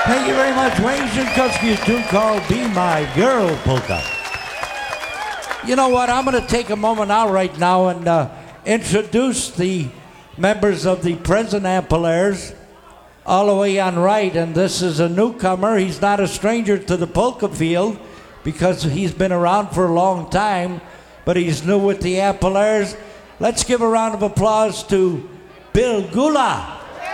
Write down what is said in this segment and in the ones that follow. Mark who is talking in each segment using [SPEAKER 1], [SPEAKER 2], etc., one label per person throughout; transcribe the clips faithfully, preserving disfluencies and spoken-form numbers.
[SPEAKER 1] Thank you very much, Wayne Szynkowski, a tune called Be My Girl Polka. You know what? I'm going to take a moment out right now and uh, introduce the members of the present Ampolaires all the way on right. And this is a newcomer. He's not a stranger to the polka field because he's been around for a long time, but he's new with the Ampolaires. Let's give a round of applause to Bill Gula.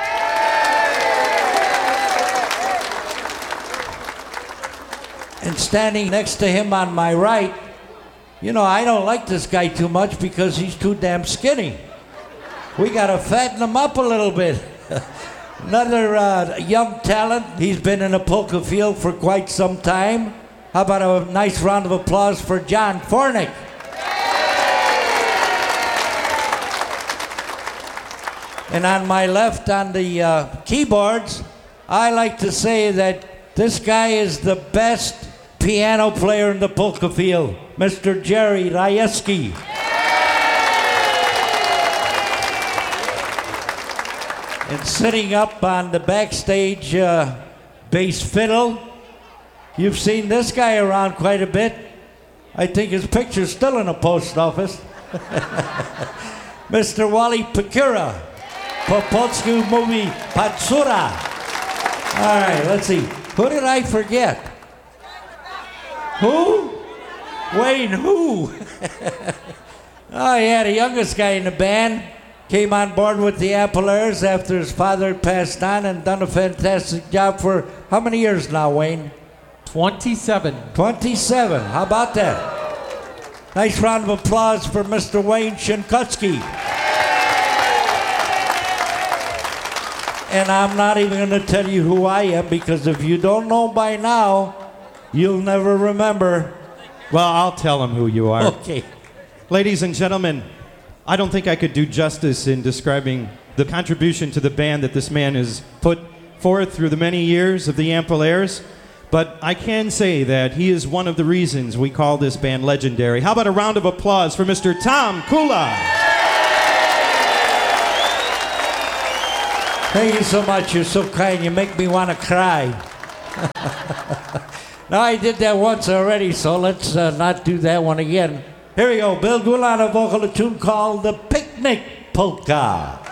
[SPEAKER 1] And standing next to him on my right, you know, I don't like this guy too much because he's too damn skinny. We got to fatten him up a little bit. Another uh, young talent. He's been in the polka field for quite some time. How about a nice round of applause for John Fornick? And on my left on the uh, keyboards, I like to say that this guy is the best piano player in the polka field, Mister Jerry Rajewski. And sitting up on the backstage uh, bass fiddle, you've seen this guy around quite a bit. I think his picture's still in the post office. Mister Wally Pekura, po polsku mówi Patsura. All right, let's see. Who did I forget? Who? Wayne, who? Oh, yeah, the youngest guy in the band. Came on board with the Ampolaires after his father had passed on and done a fantastic job for how many years now, Wayne?
[SPEAKER 2] twenty-seven.
[SPEAKER 1] twenty-seven. How about that? Nice round of applause for Mister Wayne Szynkowski. And I'm not even going to tell you who I am because if you don't know by now, you'll never remember.
[SPEAKER 3] Well, I'll tell him who you are.
[SPEAKER 1] Okay.
[SPEAKER 3] Ladies and gentlemen, I don't think I could do justice in describing the contribution to the band that this man has put forth through the many years of the Ampolaires, but I can say that he is one of the reasons we call this band legendary. How about a round of applause for Mister Tom Kula?
[SPEAKER 1] Thank you so much. You're so kind. You make me want to cry. Now, I did that once already, so let's uh, not do that one again. Here we go. Bill Gula on a vocal, a tune called The Picnic Polka.